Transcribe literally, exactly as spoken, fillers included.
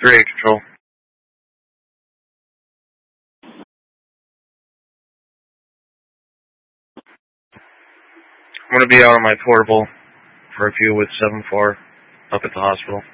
three eight Control. I'm going to be out on my portable for a few with seven four up at the hospital.